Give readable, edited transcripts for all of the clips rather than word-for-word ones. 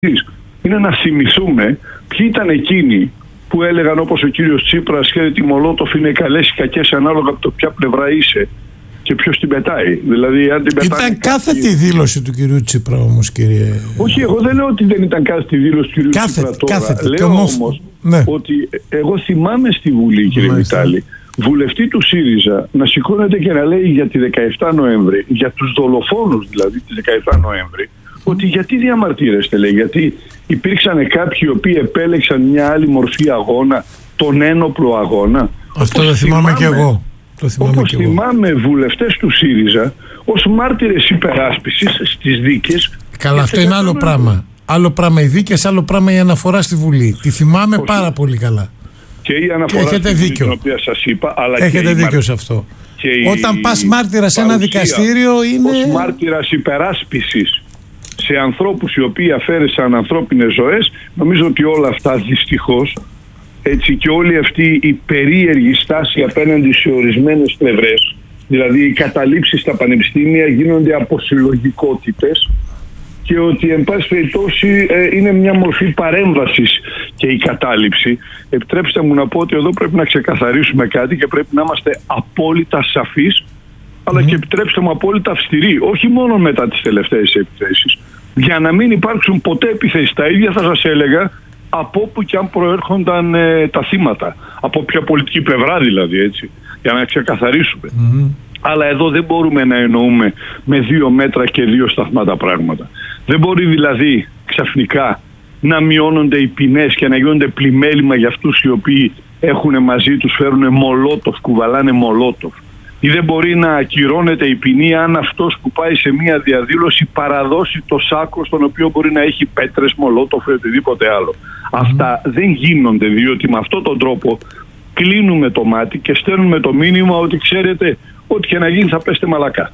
είναι να θυμηθούμε ποιοι ήταν εκείνοι που έλεγαν, όπως ο κύριος Τσίπρας, τη Μολότοφ είναι καλές ή κακές ανάλογα από το ποια πλευρά είσαι και ποιος την πετάει. Δηλαδή, αν την πετάει. Ήταν κάθετη η δήλωση του κυρίου Τσίπρα όμως, κύριε. Όχι, εγώ δεν λέω ότι δεν ήταν κάθετη η δήλωση του κυρίου Τσίπρα τώρα. Κάθετη, λέω όμως ότι εγώ θυμάμαι στη Βουλή, κύριε Βιτάλη, βουλευτή του ΣΥΡΙΖΑ να σηκώνεται και να λέει για τη 17 Νοέμβρη, για τους δολοφόνους δηλαδή τη 17 Νοέμβρη, ότι γιατί διαμαρτύρεστε, λέει, γιατί υπήρξαν κάποιοι οι οποίοι επέλεξαν μια άλλη μορφή αγώνα, τον ένοπλο αγώνα. Αυτό το θυμάμαι και εγώ. Όπως θυμάμαι βουλευτές του ΣΥΡΙΖΑ ως μάρτυρες υπεράσπισης στις δίκες. Καλά, αυτό είναι άλλο πράγμα. Άλλο πράγμα οι δίκες, άλλο πράγμα η αναφορά στη Βουλή. Τη θυμάμαι πάρα πολύ καλά. Και η αναφορά στη Βουλή, την οποία σας είπα, αλλά έχετε δίκιο σε αυτό. Όταν πας μάρτυρα σε ένα δικαστήριο είναι. Ως μάρτυρας υπεράσπισης σε ανθρώπους οι οποίοι αφαίρεσαν ανθρώπινες ζωές, νομίζω ότι όλα αυτά δυστυχώς, έτσι, και όλη αυτή η περίεργη στάση απέναντι σε ορισμένες πλευρές, δηλαδή οι καταλήψεις στα πανεπιστήμια γίνονται από συλλογικότητες και ότι εν πάση περιπτώσει είναι μια μορφή παρέμβασης και η κατάληψη. Επιτρέψτε μου να πω ότι εδώ πρέπει να ξεκαθαρίσουμε κάτι και πρέπει να είμαστε απόλυτα σαφείς, αλλά και επιτρέψτε μου απόλυτα αυστηροί, όχι μόνο μετά τις τελευταίες επιθέσεις, για να μην υπάρξουν ποτέ επιθέσεις. Τα ίδια θα σας έλεγα από όπου και αν προέρχονταν τα θύματα, από ποια πολιτική πλευρά δηλαδή, έτσι, για να ξεκαθαρίσουμε. Αλλά εδώ δεν μπορούμε να εννοούμε με 2 μέτρα και 2 σταθμά τα πράγματα. Δεν μπορεί δηλαδή ξαφνικά να μειώνονται οι ποινές και να γίνονται πλημέλημα για αυτούς οι οποίοι έχουν μαζί τους, φέρουν μολότοφ, κουβαλάνε μολότοφ. Ή δεν μπορεί να ακυρώνεται η ποινή αν αυτός που πάει σε μια διαδήλωση παραδώσει το σάκο στον οποίο μπορεί να έχει πέτρες, μολότοφ ή οτιδήποτε άλλο. Αυτά δεν γίνονται, διότι με αυτόν τον τρόπο κλείνουμε το μάτι και στέλνουμε το μήνυμα ότι ξέρετε, ό,τι και να γίνει θα πέστε μαλακά.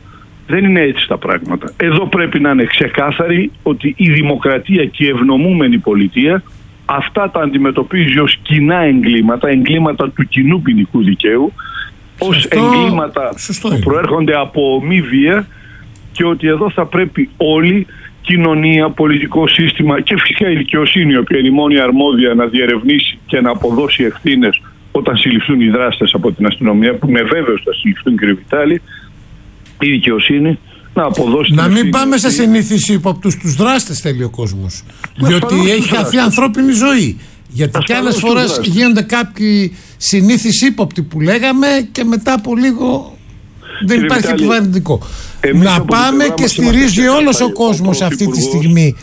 Δεν είναι έτσι τα πράγματα. Εδώ πρέπει να είναι ξεκάθαροι ότι η δημοκρατία και η ευνομούμενη πολιτεία αυτά τα αντιμετωπίζει ως κοινά εγκλήματα, εγκλήματα του κοινού ποινικού δικαίου, ως εγκλήματα που προέρχονται από μη βία, και ότι εδώ θα πρέπει όλοι, κοινωνία, πολιτικό σύστημα και φυσικά η δικαιοσύνη, η οποία είναι η μόνη αρμόδια να διερευνήσει και να αποδώσει ευθύνες όταν συλληφθούν οι δράστες από την αστυνομία, που είμαι βέβαιος θα συλληφθούν, κύριε Βιτάλη, η δικαιοσύνη να αποδώσει. Να μην πάμε σε συνήθεις ύποπτους, τους δράστες θέλει ο κόσμος. Διότι έχει χαθεί ανθρώπινη ζωή. Γιατί και άλλες φορές γίνονται κάποιοι συνήθεις ύποπτοι που λέγαμε και μετά από λίγο δεν υπάρχει επιβαρυντικό. Να πάμε και στηρίζει όλος ο κόσμος αυτή τη στιγμή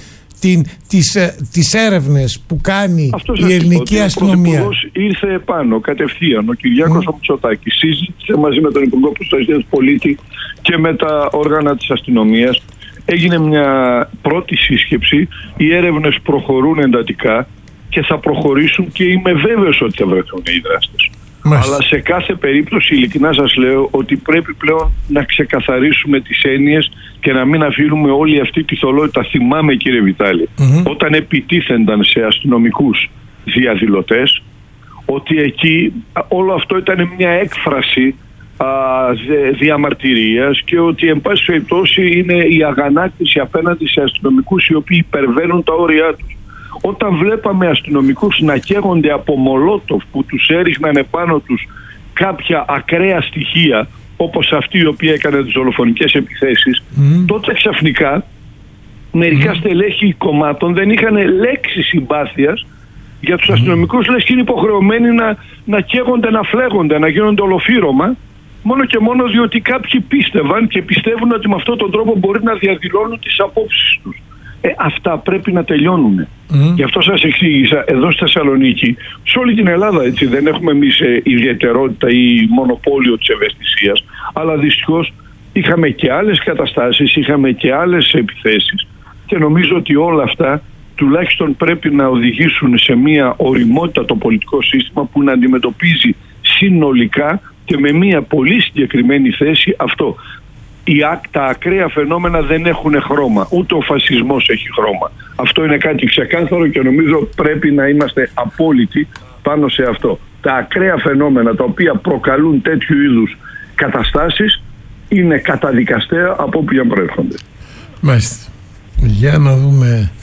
τις έρευνες που κάνει η ελληνική αστυνομία. Ο ήρθε επάνω κατευθείαν, ο Κυριάκος ο Μητσοτάκης συζήτησε μαζί με τον Υπουργό Προστασίας Πολίτη και με τα όργανα της αστυνομίας. Έγινε μια πρώτη σύσκεψη, οι έρευνες προχωρούν εντατικά και θα προχωρήσουν και είμαι βέβαιος ότι θα βρεθούν οι δράστες. Αλλά σε κάθε περίπτωση ειλικρινά σας λέω ότι πρέπει πλέον να ξεκαθαρίσουμε τις έννοιες και να μην αφήνουμε όλη αυτή τη θολότητα. Θυμάμαι, κύριε Βιτάλη, όταν επιτίθενταν σε αστυνομικούς διαδηλωτές, ότι εκεί όλο αυτό ήταν μια έκφραση διαμαρτυρίας και ότι εν πάση περιπτώσει είναι η αγανάκτηση απέναντι σε αστυνομικούς οι οποίοι υπερβαίνουν τα όρια τους. Όταν βλέπαμε αστυνομικούς να καίγονται από μολότοφ που τους έριχναν επάνω τους κάποια ακραία στοιχεία, όπως αυτή η οποία έκανε τις δολοφονικές επιθέσεις, τότε ξαφνικά μερικά στελέχη κομμάτων δεν είχαν λέξη συμπάθειας για τους αστυνομικούς, λες και είναι υποχρεωμένοι να καίγονται, να φλέγονται, να γίνονται ολοφύρωμα, μόνο και μόνο διότι κάποιοι πίστευαν και πιστεύουν ότι με αυτόν τον τρόπο μπορεί να διαδηλώνουν τις απόψεις τους. Αυτά πρέπει να τελειώνουν. Γι' αυτό σας εξήγησα, εδώ στη Θεσσαλονίκη, σε όλη την Ελλάδα, έτσι, δεν έχουμε εμείς ιδιαιτερότητα ή μονοπόλιο της ευαισθησίας, αλλά δυστυχώς είχαμε και άλλες καταστάσεις, είχαμε και άλλες επιθέσεις και νομίζω ότι όλα αυτά τουλάχιστον πρέπει να οδηγήσουν σε μια ωριμότητα το πολιτικό σύστημα που να αντιμετωπίζει συνολικά και με μια πολύ συγκεκριμένη θέση αυτό. Τα ακραία φαινόμενα δεν έχουν χρώμα, ούτε ο φασισμός έχει χρώμα. Αυτό είναι κάτι ξεκάθαρο και νομίζω πρέπει να είμαστε απόλυτοι πάνω σε αυτό. Τα ακραία φαινόμενα τα οποία προκαλούν τέτοιου είδους καταστάσεις είναι καταδικαστέα από όπου προέρχονται. Μάλιστα. Για να δούμε